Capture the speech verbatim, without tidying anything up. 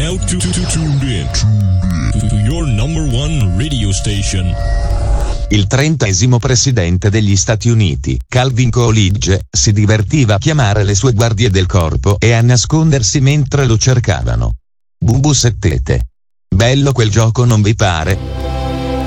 now to, to, to tuned in to, to your number one radio station. Il trentesimo presidente degli Stati Uniti, Calvin Coolidge, si divertiva a chiamare le sue guardie del corpo e a nascondersi mentre lo cercavano. Bubu settete. Bello quel gioco, non vi pare?